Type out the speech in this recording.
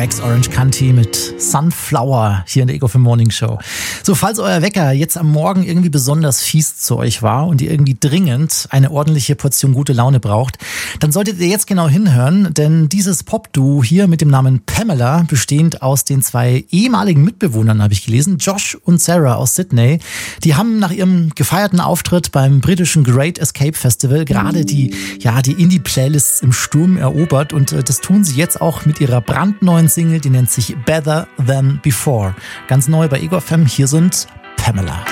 Rex Orange County mit Sunflower hier in der Ego FM Morning Show. So, falls euer Wecker jetzt am Morgen irgendwie besonders fies zu euch war und ihr irgendwie dringend eine ordentliche Portion gute Laune braucht, dann solltet ihr jetzt genau hinhören, denn dieses Pop-Duo hier mit dem Namen Pamela, bestehend aus den 2 ehemaligen Mitbewohnern, habe ich gelesen, Josh und Sarah aus Sydney, die haben nach ihrem gefeierten Auftritt beim britischen Great Escape Festival gerade die Indie-Playlists im Sturm erobert und das tun sie jetzt auch mit ihrer brandneuen Single, die nennt sich Better Than Before. Ganz neu bei Ego FM, hier sind Pamela.